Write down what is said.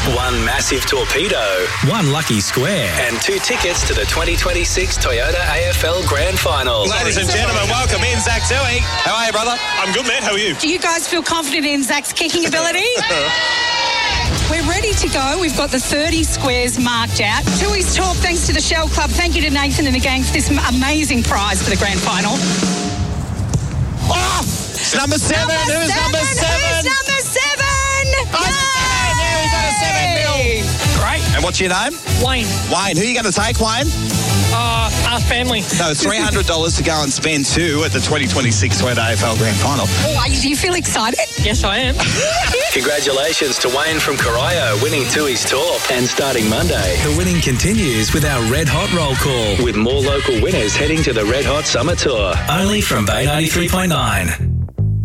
one massive torpedo, one lucky square, and 2 tickets to the 2026 Toyota AFL Grand Final. Ladies and gentlemen, welcome in Zach Toohey. How are you, brother? I'm good, man. How are you? Do you guys feel confident in Zach's kicking ability? We're ready to go. We've got the 30 squares marked out. Toohey's Talk, thanks to the Shell Club. Thank you to Nathan and the gang for this amazing prize for the grand final. Oh! Number 7. Who's number 7? Who's number 7? Yeah, we got a 7 mil. Great. And what's your name? Wayne. Wayne. Who are you going to take, Wayne? Our family. No, $300 to go and spend too at the 2026 Toyota AFL Grand Final. Oh, do you feel excited? Yes, I am. Congratulations to Wayne from Corio winning Toohey's Talk. And starting Monday, the winning continues with our Red Hot Roll Call. with more local winners heading to the Red Hot Summer Tour. Only from Bay 93.9.